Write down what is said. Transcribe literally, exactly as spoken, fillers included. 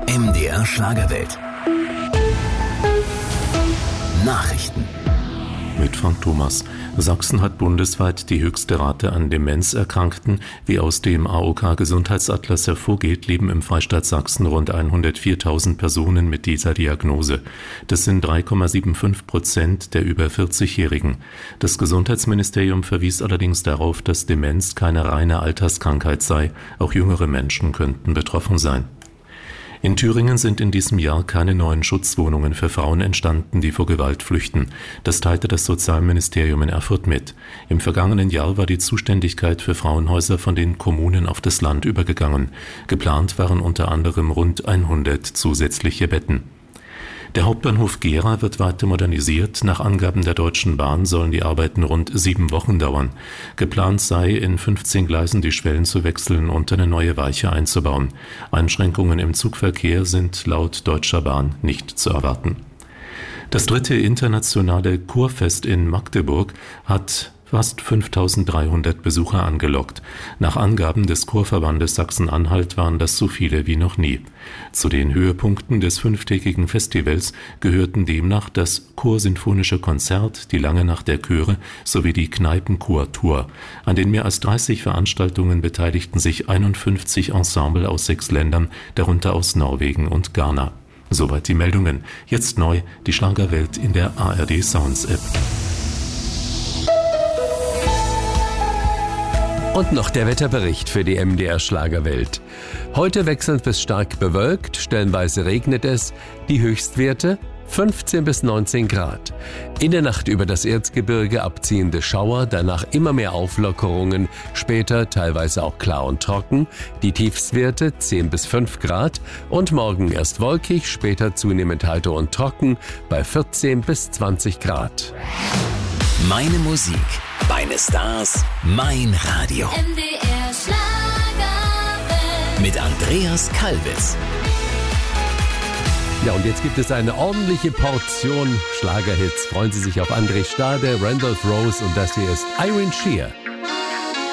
M D R Schlagerwelt. Nachrichten. Mit Frank Thomas. Sachsen hat bundesweit die höchste Rate an Demenzerkrankten. Wie aus dem A O K-Gesundheitsatlas hervorgeht, leben im Freistaat Sachsen rund hundertviertausend Personen mit dieser Diagnose. Das sind drei Komma fünfundsiebzig Prozent der über vierzig-Jährigen. Das Gesundheitsministerium verwies allerdings darauf, dass Demenz keine reine Alterskrankheit sei. Auch jüngere Menschen könnten betroffen sein. In Thüringen sind in diesem Jahr keine neuen Schutzwohnungen für Frauen entstanden, die vor Gewalt flüchten. Das teilte das Sozialministerium in Erfurt mit. Im vergangenen Jahr war die Zuständigkeit für Frauenhäuser von den Kommunen auf das Land übergegangen. Geplant waren unter anderem rund hundert zusätzliche Betten. Der Hauptbahnhof Gera wird weiter modernisiert. Nach Angaben der Deutschen Bahn sollen die Arbeiten rund sieben Wochen dauern. Geplant sei, in fünfzehn Gleisen die Schwellen zu wechseln und eine neue Weiche einzubauen. Einschränkungen im Zugverkehr sind laut Deutscher Bahn nicht zu erwarten. Das dritte internationale Kurfest in Magdeburg hat fast fünftausenddreihundert Besucher angelockt. Nach Angaben des Chorverbandes Sachsen-Anhalt waren das so viele wie noch nie. Zu den Höhepunkten des fünftägigen Festivals gehörten demnach das Chorsinfonische Konzert, die Lange Nacht der Chöre sowie die Kneipenchor-Tour. An den mehr als dreißig Veranstaltungen beteiligten sich einundfünfzig Ensemble aus sechs Ländern, darunter aus Norwegen und Ghana. Soweit die Meldungen. Jetzt neu die Schlagerwelt in der A R D Sounds App. Und noch der Wetterbericht für die M D R Schlagerwelt. Heute wechselnd bis stark bewölkt, stellenweise regnet es. Die Höchstwerte fünfzehn bis neunzehn Grad. In der Nacht über das Erzgebirge abziehende Schauer, danach immer mehr Auflockerungen, später teilweise auch klar und trocken. Die Tiefstwerte zehn bis fünf Grad und morgen erst wolkig, später zunehmend heiter und trocken bei vierzehn bis zwanzig Grad. Meine Musik, meine Stars, mein Radio. M D R Schlagerwelt. Mit Andreas Kalbitz. Ja, und jetzt gibt es eine ordentliche Portion Schlagerhits. Freuen Sie sich auf André Stade, Randolph Rose und das hier ist Irene Shear.